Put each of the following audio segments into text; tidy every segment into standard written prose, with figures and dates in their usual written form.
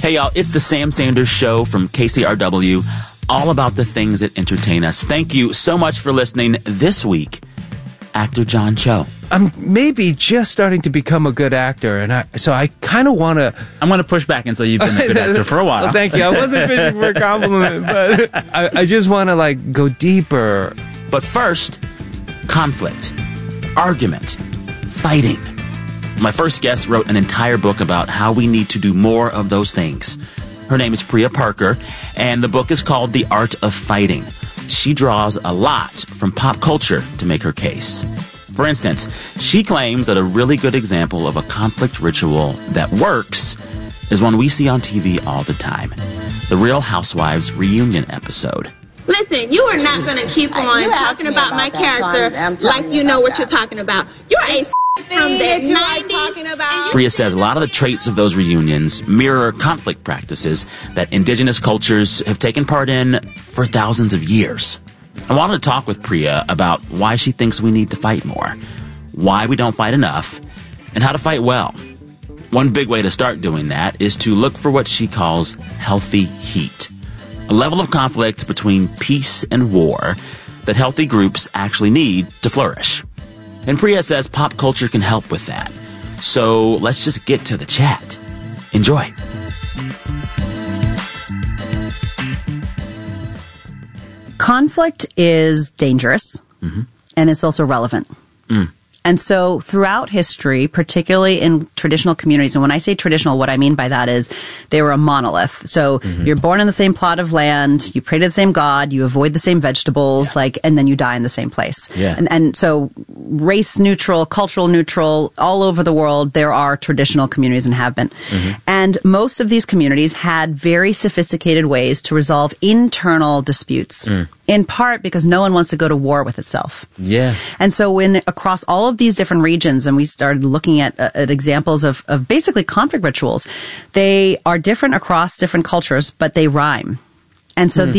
Hey, y'all, it's the Sam Sanders Show from KCRW, all about the things that entertain us. Thank you so much for listening. This week, actor John Cho. I'm maybe just starting to become a good actor, and so I kind of want to... I'm going to push back until you've been a good actor for a while. Well, thank you. I wasn't fishing for a compliment, but I just want to, go deeper. But first, conflict, argument, fighting. My first guest wrote an entire book about how we need to do more of those things. Her name is Priya Parker, and the book is called The Art of Fighting. She draws a lot from pop culture to make her case. For instance, she claims that a really good example of a conflict ritual that works is one we see on TV all the time. The Real Housewives reunion episode. Listen, you are not going to keep on talking about my character like you know what you're talking about. You're a from the 90s. Priya says a lot of the traits of those reunions mirror conflict practices that indigenous cultures have taken part in for thousands of years. I wanted to talk with Priya about why she thinks we need to fight more, why we don't fight enough, and how to fight well. One big way to start doing that is to look for what she calls healthy heat, a level of conflict between peace and war that healthy groups actually need to flourish. And Priya says pop culture can help with that. So let's just get to the chat. Enjoy. Conflict is dangerous, and it's also relevant. And so throughout history, particularly in traditional communities, and when I say traditional, what I mean by that is they were a monolith. So you're born in the same plot of land, you pray to the same God, you avoid the same vegetables, and then you die in the same place. Yeah. And so race neutral, cultural neutral, all over the world, there are traditional communities and have been. And most of these communities had very sophisticated ways to resolve internal disputes. In part because no one wants to go to war with itself. Yeah. And so when across all of these different regions, and we started looking at examples of basically conflict rituals, they are different across different cultures, but they rhyme. And so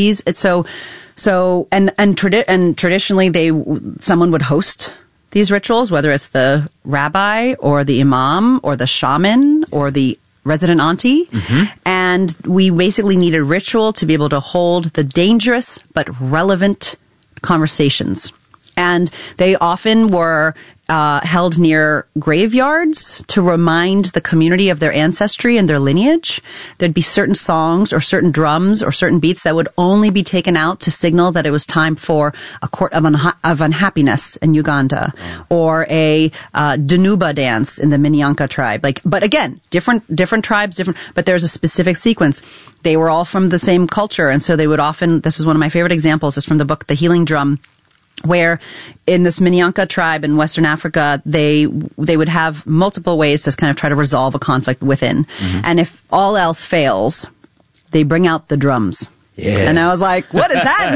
traditionally someone would host these rituals, whether it's the rabbi or the imam or the shaman or the resident auntie. And we basically need a ritual to be able to hold the dangerous but relevant conversations. And they often were held near graveyards to remind the community of their ancestry and their lineage. There'd be certain songs or certain drums or certain beats that would only be taken out to signal that it was time for a court of unhappiness in Uganda, or a Danuba dance in the Minyanka tribe. But again, different tribes, but there's a specific sequence. They were all from the same culture, and so they would often, this is one of my favorite examples, is from the book The Healing Drum, where in this Minyanka tribe in Western Africa, they would have multiple ways to kind of try to resolve a conflict within. And if all else fails, they bring out the drums. Yeah. And I was like, what does that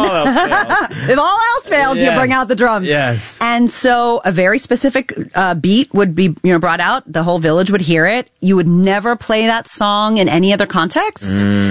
mean? If all else fails, you bring out the drums. Yes. And so a very specific beat would be brought out. The whole village would hear it. You would never play that song in any other context.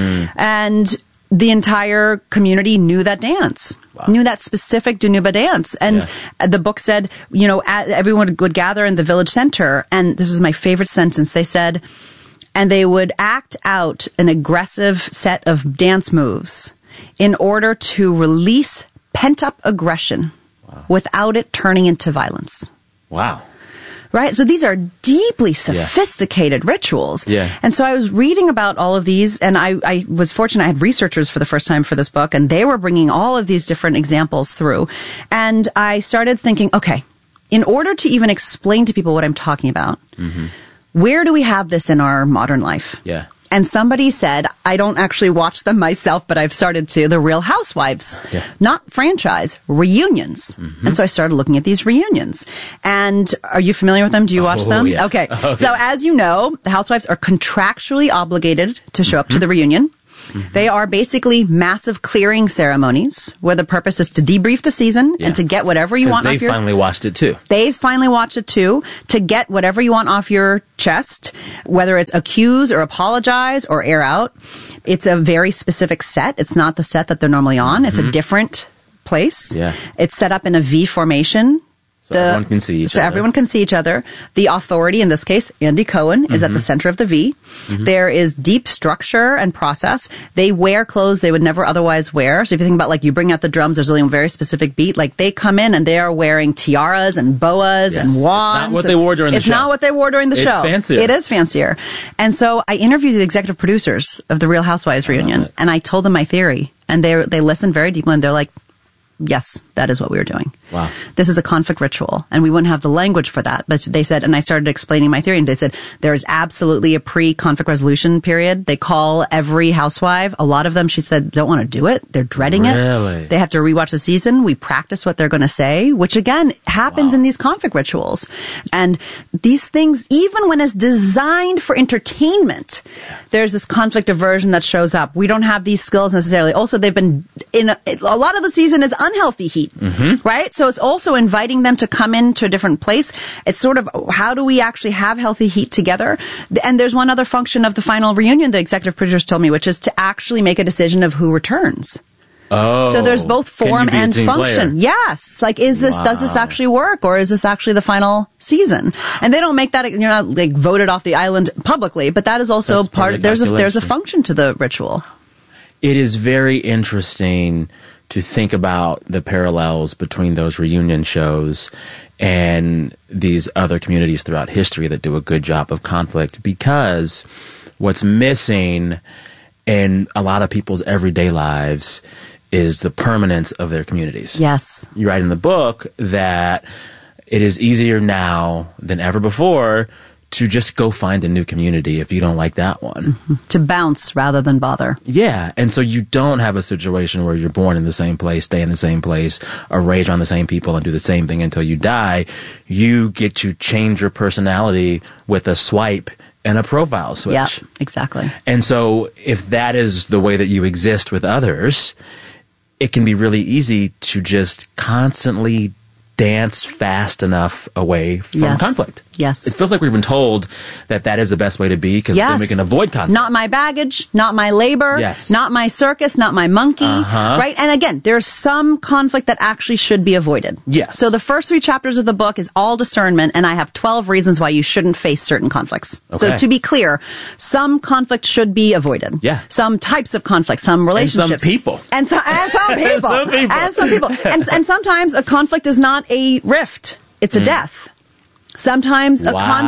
And the entire community knew that dance. Wow. Knew that specific Danuba dance. And the book said, everyone would gather in the village center. And this is my favorite sentence. They said, and they would act out an aggressive set of dance moves in order to release pent-up aggression without it turning into violence. Wow. Right? So these are deeply sophisticated rituals. Yeah. And so I was reading about all of these, and I was fortunate. I had researchers for the first time for this book, and they were bringing all of these different examples through. And I started thinking, okay, in order to even explain to people what I'm talking about, where do we have this in our modern life? Yeah. And somebody said, I don't actually watch them myself, but I've started to, the Real Housewives. Not franchise, reunions. And so I started looking at these reunions. And are you familiar with them? Do you watch them? Yeah. Okay. So as you know, the housewives are contractually obligated to show up to the reunion. They are basically massive clearing ceremonies where the purpose is to debrief the season and to get whatever you want off your... They finally watched it too. They've finally watched it too, to get whatever you want off your chest, whether it's accuse or apologize or air out. It's a very specific set. It's not the set that they're normally on. It's a different place. Yeah. It's set up in a V formation. So everyone can see each other. So everyone can see each other. The authority, in this case, Andy Cohen, is at the center of the V. There is deep structure and process. They wear clothes they would never otherwise wear. So if you think about, like, you bring out the drums, there's only a very specific beat. Like, they come in and they are wearing tiaras and boas and wands. It's not what they wore during the show. It's not what they wore during the show. It's fancier. It is fancier. And so I interviewed the executive producers of the Real Housewives reunion, and I told them my theory. And they listened very deeply, and they're like, yes, that is what we were doing. Wow. This is a conflict ritual, and we wouldn't have the language for that. But they said, and I started explaining my theory, and they said, there is absolutely a pre-conflict resolution period. They call every housewife. A lot of them, she said, don't want to do it. They're dreading it. They have to rewatch the season. We practice what they're going to say, which again happens in these conflict rituals. And these things, even when it's designed for entertainment, there's this conflict aversion that shows up. We don't have these skills necessarily. Also, they've been in a lot of the season is unhealthy heat, right? So it's also inviting them to come into a different place. It's sort of, how do we actually have healthy heat together? And there's one other function of the final reunion, the executive producers told me, which is to actually make a decision of who returns. Oh. So there's both form and function. Player? Yes. Like, does this actually work, or is this actually the final season? And they don't make that, you're not like voted off the island publicly, but that is also That's part, there's a function to the ritual. It is very interesting to think about the parallels between those reunion shows and these other communities throughout history that do a good job of conflict, because what's missing in a lot of people's everyday lives is the permanence of their communities. Yes. You write in the book that it is easier now than ever before to just go find a new community if you don't like that one. To bounce rather than bother. Yeah. And so you don't have a situation where you're born in the same place, stay in the same place, are raised around the same people, and do the same thing until you die. You get to change your personality with a swipe and a profile switch. Yeah, exactly. And so if that is the way that you exist with others, it can be really easy to just constantly dance fast enough away from conflict. Yes. It feels like we've been told that that is the best way to be, because then we can avoid conflict. Not my baggage, not my labor, not my circus, not my monkey, right? And again, there's some conflict that actually should be avoided. Yes. So the first 3 chapters of the book is all discernment, and I have 12 reasons why you shouldn't face certain conflicts. Okay. So to be clear, some conflict should be avoided. Yeah. Some types of conflict, some relationships. And some people. And some people. And sometimes a conflict is not a rift. It's a death. Sometimes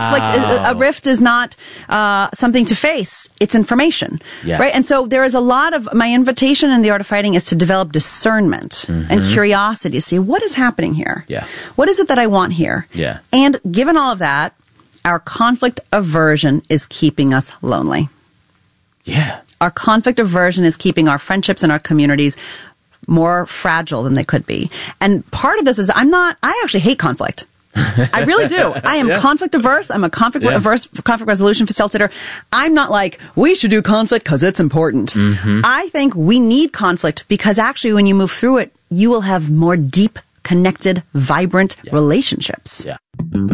a rift is not something to face. It's information, right? And so there is a lot of, my invitation in The Art of Fighting is to develop discernment and curiosity, to see what is happening here. Yeah. What is it that I want here? Yeah. And given all of that, our conflict aversion is keeping us lonely. Yeah. Our conflict aversion is keeping our friendships and our communities more fragile than they could be. And part of this is I actually hate conflict. I really do. I am conflict averse. I'm a conflict averse conflict resolution facilitator. I'm not like, we should do conflict because it's important. I think we need conflict because actually when you move through it, you will have more deep, connected, vibrant relationships. Yeah.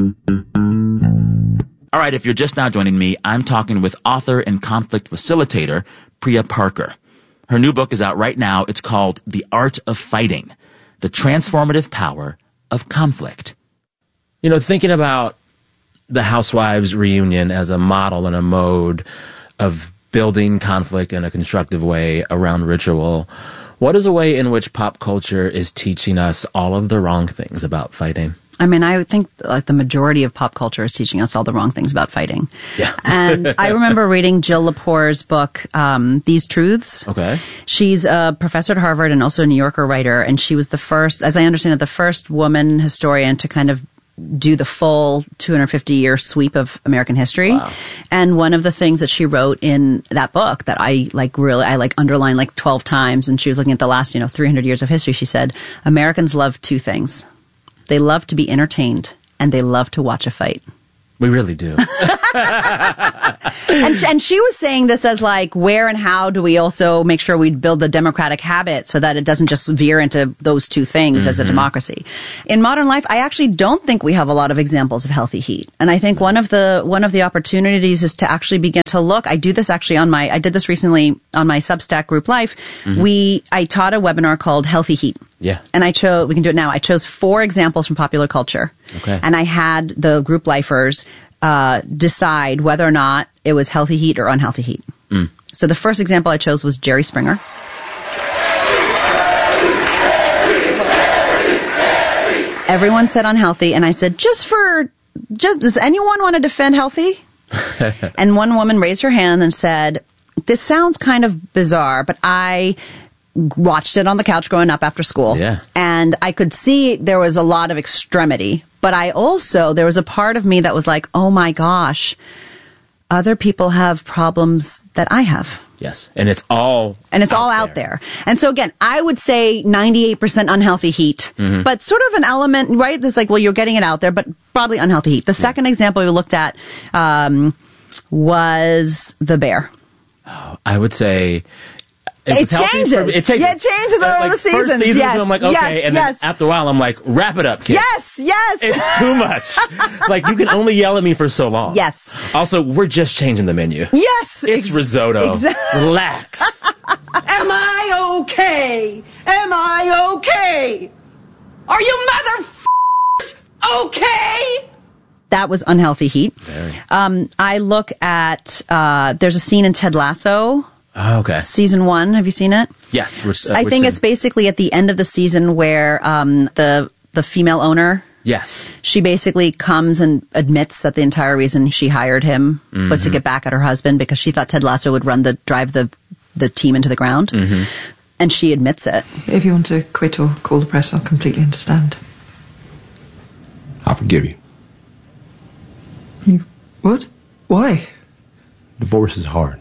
All right, if you're just now joining me, I'm talking with author and conflict facilitator Priya Parker. Her new book is out right now. It's called The Art of Fighting: The Transformative Power of Conflict. You know, thinking about the Housewives reunion as a model and a mode of building conflict in a constructive way around ritual, what is a way in which pop culture is teaching us all of the wrong things about fighting? I mean, I think like the majority of pop culture is teaching us all the wrong things about fighting. Yeah. And I remember reading Jill Lepore's book, These Truths. Okay. She's a professor at Harvard and also a New Yorker writer. And she was the first, as I understand it, the first woman historian to kind of do the full 250-year sweep of American history. Wow. And one of the things that she wrote in that book that I underlined like 12 times, and she was looking at the last, 300 years of history, she said, Americans love 2 things. They love to be entertained, and they love to watch a fight. We really do. And And she was saying this as like, where and how do we also make sure we build the democratic habit so that it doesn't just veer into those two things as a democracy. In modern life, I actually don't think we have a lot of examples of healthy heat. And I think one of the opportunities is to actually begin to look. I do this actually I did this recently on my Substack Group Life. I taught a webinar called Healthy Heat. Yeah. And we can do it now. I chose 4 examples from popular culture. Okay. And I had the group lifers decide whether or not it was healthy heat or unhealthy heat. So the first example I chose was Jerry Springer. Everyone said unhealthy, and I said, does anyone want to defend healthy? And one woman raised her hand and said, this sounds kind of bizarre, but I watched it on the couch growing up after school. Yeah. And I could see there was a lot of extremity. But there was a part of me that was like, oh my gosh, other people have problems that I have. Yes. And it's all out there. And so again, I would say 98% unhealthy heat, but sort of an element, right? There's like, well, you're getting it out there, but broadly unhealthy heat. The second example we looked at was the bear. Oh, I would say it changes. It changes. Yeah, it changes over the seasons. First season, yes. I'm like, okay. And then after a while, I'm like, wrap it up, kid. Yes. It's too much. Like, you can only yell at me for so long. Yes. Also, we're just changing the menu. Yes. It's risotto. Exactly. Relax. Am I okay? Am I okay? Are you motherfuckers okay? That was unhealthy heat. I look at, there's a scene in Ted Lasso. Oh, okay. Season 1. Have you seen it? Yes. I think it's basically at the end of the season where the female owner, yes, she basically comes and admits that the entire reason she hired him was to get back at her husband because she thought Ted Lasso would drive the team into the ground. And she admits it. If you want to quit or call the press, I'll completely understand. I forgive you. You what? Why? Divorce is hard.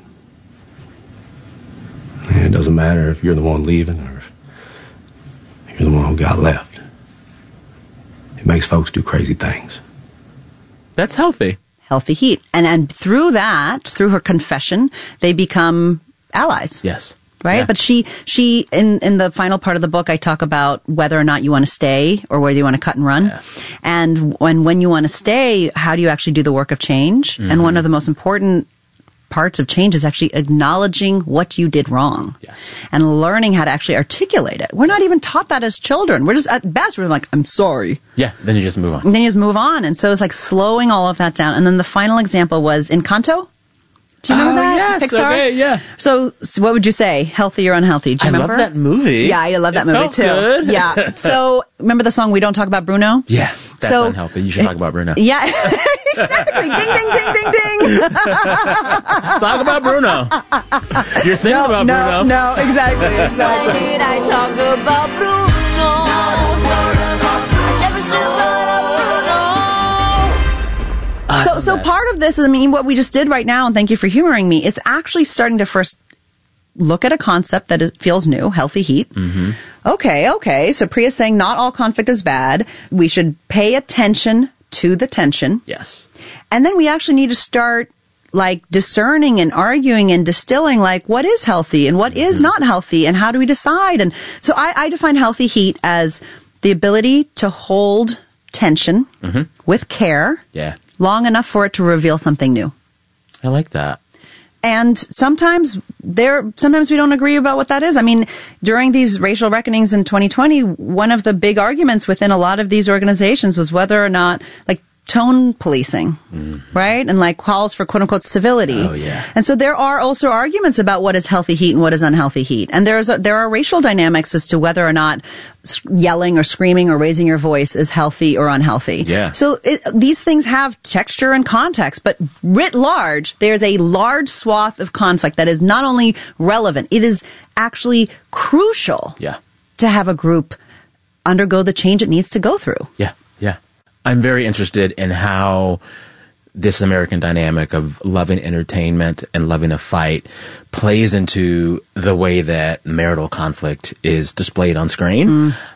And it doesn't matter if you're the one leaving or if you're the one who got left. It makes folks do crazy things. That's healthy. Healthy heat. And through her confession, they become allies. Yes. Right? Yeah. But she in the final part of the book, I talk about whether or not you want to stay or whether you want to cut and run. Yeah. And when you want to stay, how do you actually do the work of change? And one of the most important parts of change is actually acknowledging what you did wrong. Yes. And learning how to actually articulate it. We're not even taught that as children. We're just, at best, we're like, I'm sorry. Yeah, then you just move on. And then you just move on. And so it's like slowing all of that down. And then the final example was Encanto. Do you remember that? Yes, Pixar? okay, yeah. So what would you say? Healthy or unhealthy? Do you remember? I love that movie. Yeah, I love that movie felt too. Good. Yeah. So remember the song We Don't Talk About Bruno? Yeah, that's unhealthy. You should talk about Bruno. Yeah, exactly. Ding, ding, ding, ding, ding. Talk about Bruno. You're singing about Bruno. No, exactly. Why did I talk about Bruno? I never said about Bruno. So part of this is, I mean, what we just did right now, and thank you for humoring me, it's actually starting to first look at a concept that it feels new, healthy heat. Okay. So Priya's saying not all conflict is bad. We should pay attention to the tension. Yes. And then we actually need to start like discerning and arguing and distilling like what is healthy and what is not healthy and how do we decide? And so I define healthy heat as the ability to hold tension with care. Yeah. Long enough for it to reveal something new. I like that. And sometimes we don't agree about what that is. I mean, during these racial reckonings in 2020, one of the big arguments within a lot of these organizations was whether or not, like, tone policing, right? And like calls for quote unquote civility. Oh, yeah. And so there are also arguments about what is healthy heat and what is unhealthy heat. And there are racial dynamics as to whether or not yelling or screaming or raising your voice is healthy or unhealthy. Yeah. So these things have texture and context, but writ large, there's a large swath of conflict that is not only relevant, it is actually crucial to have a group undergo the change it needs to go through. Yeah. I'm very interested in how this American dynamic of loving entertainment and loving a fight plays into the way that marital conflict is displayed on screen.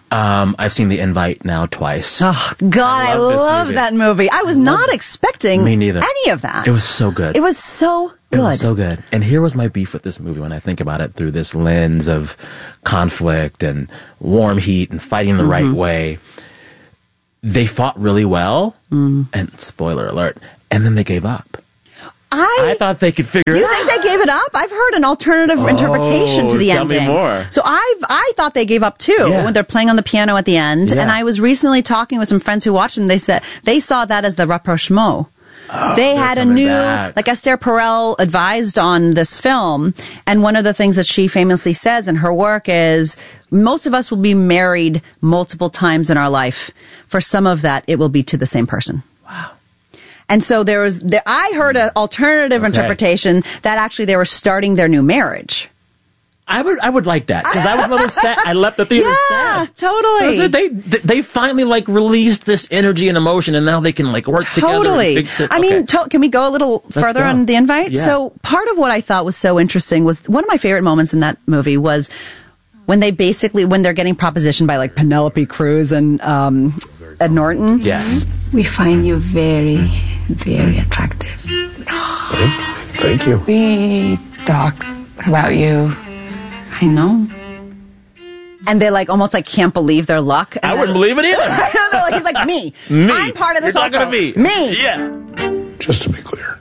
I've seen The Invite now twice. Oh, God, I love that movie. I was not expecting Me neither. any of that. It was so good. It was so good. It was so good. And here was my beef with this movie when I think about it through this lens of conflict and warm heat and fighting the right way. They fought really well, and spoiler alert, and then they gave up. I thought they could figure it out. Do you think they gave it up? I've heard an alternative interpretation to the ending. Tell me more. So I thought they gave up too when they're playing on the piano at the end. Yeah. And I was recently talking with some friends who watched it, and they said they saw that as the rapprochement. They had a new, like Esther Perel advised on this film, and one of the things that she famously says in her work is, most of us will be married multiple times in our life. For some of that, it will be to the same person. Wow. And so I heard an alternative interpretation that actually they were starting their new marriage. I would like that, because I was a little sad. I left the theater sad. Yeah, totally. They finally released this energy and emotion, and now they can work together and fix it. I mean, can we go a little further on The Invite? Yeah. So part of what I thought was so interesting was, one of my favorite moments in that movie was when they're getting propositioned by Penelope Cruz and Ed Norton. Yes. We find you very, very attractive. Thank you. We talk about you. I know. And they almost can't believe their luck. And I wouldn't believe it either. I don't know, he's like, me. I'm part of this. You're also. talking to me. Me. Yeah. Just to be clear.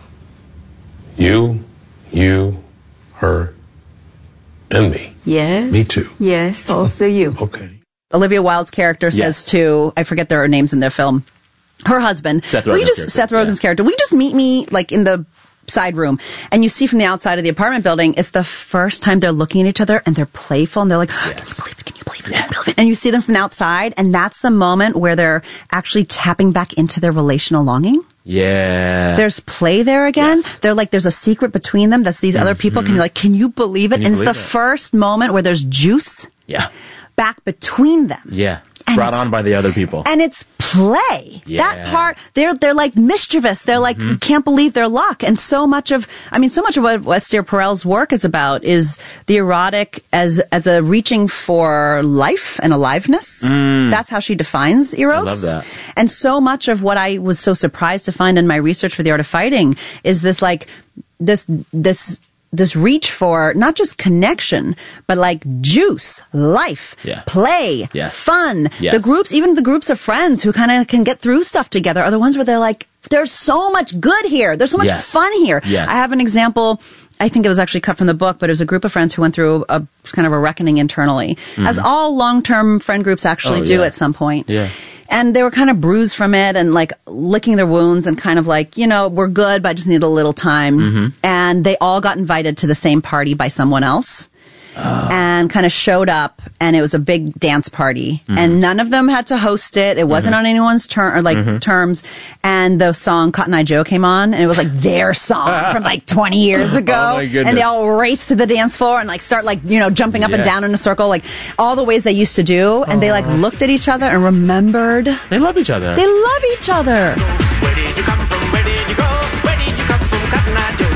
You, her, and me. Yes. Me too. Yes, also you. Okay. Olivia Wilde's character says to, I forget their names in their film, her husband, Seth Rogen's character, will you just meet me in the side room? And you see from the outside of the apartment building, it's the first time they're looking at each other and they're playful and they're like, can you believe it? And you see them from the outside, and that's the moment where they're actually tapping back into their relational longing. Yeah. There's play there again. Yes. They're there's a secret between them that's these other people. Can you believe it? And it's the first moment where there's juice back between them. Yeah. And brought on by the other people. And it's play. Yeah. That part, they're mischievous. They're can't believe their luck. And so much of what Esther Perel's work is about is the erotic as a reaching for life and aliveness. That's how she defines Eros. I love that. And so much of what I was so surprised to find in my research for The Art of Fighting is this reach for not just connection, but juice, life, play, fun. Yes. Even the groups of friends who kind of can get through stuff together are the ones where they're there's so much good here. There's so much fun here. Yes. I have an example. I think it was actually cut from the book, but it was a group of friends who went through a kind of a reckoning internally, as all long-term friend groups actually do at some point. Yeah. And they were kind of bruised from it and licking their wounds and kind of we're good, but I just need a little time. And they all got invited to the same party by someone else. And kind of showed up, and it was a big dance party, and none of them had to host it. It wasn't on anyone's terms. And the song Cotton Eye Joe came on, and it was their song from 20 years ago. Oh my goodness. And they all raced to the dance floor and start jumping up and down in a circle, all the ways they used to do. And they looked at each other and remembered. They love each other. They love each other. Where did you come from? Where did you go? Where did you come from, Cotton Eye Joe?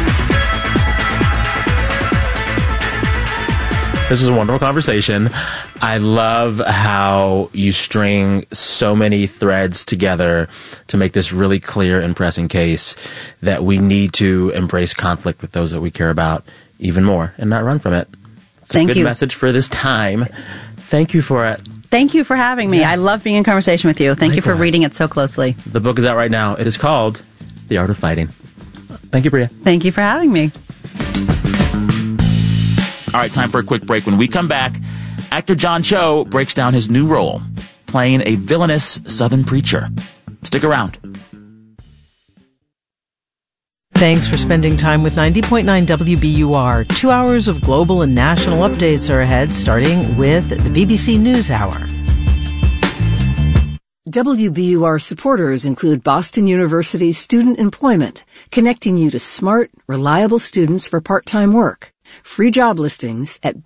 This is a wonderful conversation. I love how you string so many threads together to make this really clear and pressing case that we need to embrace conflict with those that we care about even more and not run from it. It's a good message for this time. Thank you for it. Thank you for having me. Yes. I love being in conversation with you. Thank you for reading it so closely. The book is out right now. It is called The Art of Fighting. Thank you, Priya. Thank you for having me. All right, time for a quick break. When we come back, actor John Cho breaks down his new role, playing a villainous Southern preacher. Stick around. Thanks for spending time with 90.9 WBUR. 2 hours of global and national updates are ahead, starting with the BBC NewsHour. WBUR supporters include Boston University Student Employment, connecting you to smart, reliable students for part-time work. Free job listings at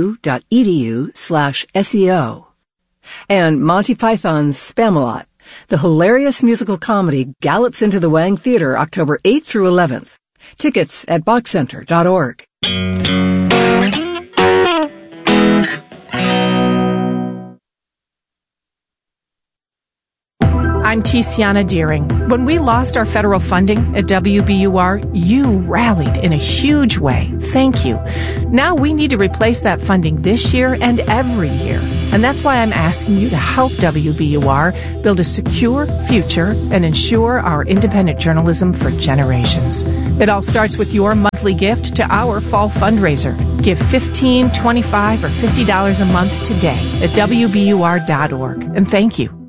bu.edu/SEO. And Monty Python's Spamalot. The hilarious musical comedy gallops into the Wang Theater October 8th through 11th. Tickets at boxcenter.org. I'm Tiziana Deering. When we lost our federal funding at WBUR, you rallied in a huge way. Thank you. Now we need to replace that funding this year and every year. And that's why I'm asking you to help WBUR build a secure future and ensure our independent journalism for generations. It all starts with your monthly gift to our fall fundraiser. Give $15, $25, or $50 a month today at WBUR.org. And thank you.